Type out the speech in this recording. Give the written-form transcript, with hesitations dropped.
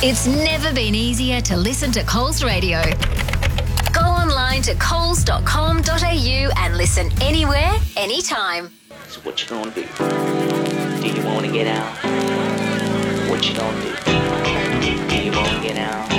It's never been easier to listen to Coles Radio. Go online to coles.com.au and listen anywhere, anytime. So what you gonna do? Do you wanna get out? What you gonna do? Do you wanna get out?